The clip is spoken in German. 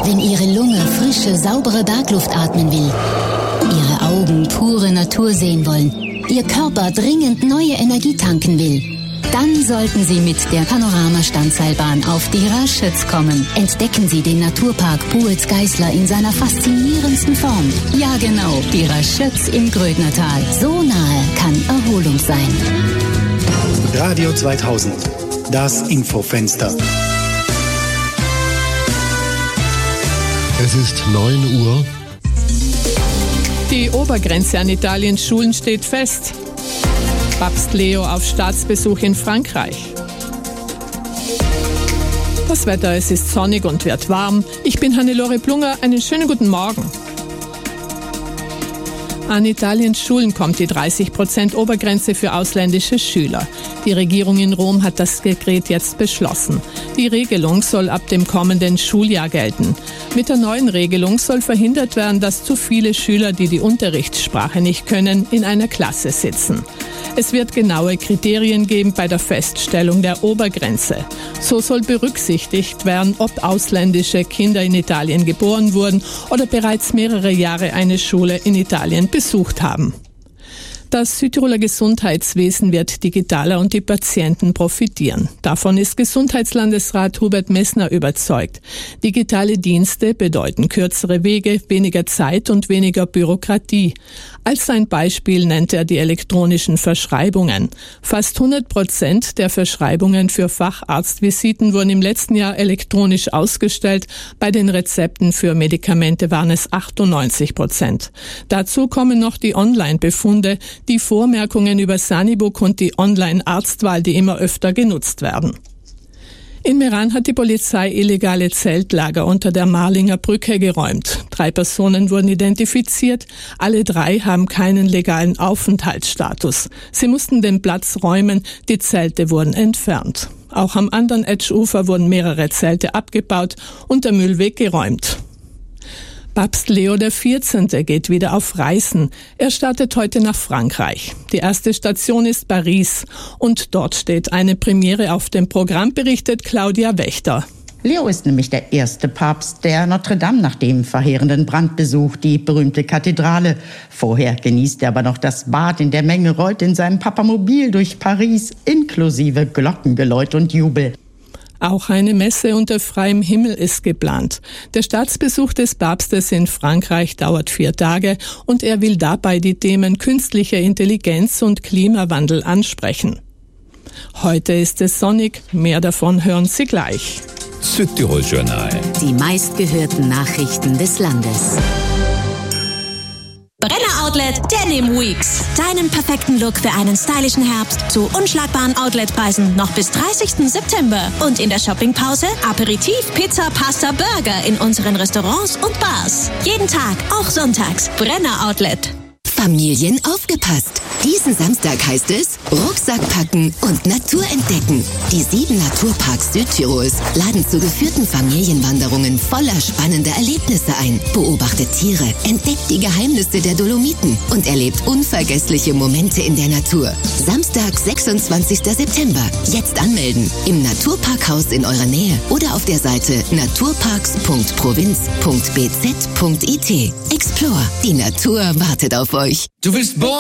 Wenn Ihre Lunge frische, saubere Bergluft atmen will, Ihre Augen pure Natur sehen wollen, Ihr Körper dringend neue Energie tanken will, dann sollten Sie mit der Panorama-Standseilbahn auf die Raschütz kommen. Entdecken Sie den Naturpark Buetz-Geisler in seiner faszinierendsten Form. Ja genau, die Raschütz im Grödnertal. So nahe kann Erholung sein. Radio 2000, das Infofenster. Es ist 9 Uhr. Die Obergrenze an Italiens Schulen steht fest. Papst Leo auf Staatsbesuch in Frankreich. Das Wetter, es ist sonnig und wird warm. Ich bin Hannelore Plunger, einen schönen guten Morgen. An Italiens Schulen kommt die 30% Obergrenze für ausländische Schüler. Die Regierung in Rom hat das Dekret jetzt beschlossen. Die Regelung soll ab dem kommenden Schuljahr gelten. Mit der neuen Regelung soll verhindert werden, dass zu viele Schüler, die die Unterrichtssprache nicht können, in einer Klasse sitzen. Es wird genaue Kriterien geben bei der Feststellung der Obergrenze. So soll berücksichtigt werden, ob ausländische Kinder in Italien geboren wurden oder bereits mehrere Jahre eine Schule in Italien besucht haben. Das Südtiroler Gesundheitswesen wird digitaler und die Patienten profitieren. Davon ist Gesundheitslandesrat Hubert Messner überzeugt. Digitale Dienste bedeuten kürzere Wege, weniger Zeit und weniger Bürokratie. Als ein Beispiel nennt er die elektronischen Verschreibungen. Fast 100% der Verschreibungen für Facharztvisiten wurden im letzten Jahr elektronisch ausgestellt. Bei den Rezepten für Medikamente waren es 98%. Dazu kommen noch die Online-Befunde, die Vormerkungen über Sanibook und die Online-Arztwahl, die immer öfter genutzt werden. In Meran hat die Polizei illegale Zeltlager unter der Marlinger Brücke geräumt. 3 Personen wurden identifiziert. Alle 3 haben keinen legalen Aufenthaltsstatus. Sie mussten den Platz räumen. Die Zelte wurden entfernt. Auch am anderen Etsch-Ufer wurden mehrere Zelte abgebaut und der Müll weggeräumt. Papst Leo XIV. Geht wieder auf Reisen. Er startet heute nach Frankreich. Die erste Station ist Paris und dort steht eine Premiere auf dem Programm, berichtet Claudia Wächter. Leo ist nämlich der erste Papst, der Notre Dame nach dem verheerenden Brand besucht, die berühmte Kathedrale. Vorher genießt er aber noch das Bad in der Menge, rollt in seinem Papamobil durch Paris, inklusive Glockengeläut und Jubel. Auch eine Messe unter freiem Himmel ist geplant. Der Staatsbesuch des Papstes in Frankreich dauert 4 Tage und er will dabei die Themen künstliche Intelligenz und Klimawandel ansprechen. Heute ist es sonnig, mehr davon hören Sie gleich. Südtirol Journal. Die meistgehörten Nachrichten des Landes. Brenner Outlet Denim Weeks. Deinen perfekten Look für einen stylischen Herbst zu unschlagbaren Outletpreisen noch bis 30. September. Und in der Shoppingpause Aperitif, Pizza, Pasta, Burger in unseren Restaurants und Bars. Jeden Tag, auch sonntags. Brenner Outlet. Familien aufgepasst! Diesen Samstag heißt es Rucksack packen und Natur entdecken. Die 7 Naturparks Südtirols laden zu geführten Familienwanderungen voller spannender Erlebnisse ein. Beobachtet Tiere, entdeckt die Geheimnisse der Dolomiten und erlebt unvergessliche Momente in der Natur. Samstag, 26. September. Jetzt anmelden. Im Naturparkhaus in eurer Nähe oder auf der Seite naturparks.provinz.bz.it. Explore. Die Natur wartet auf euch. Du willst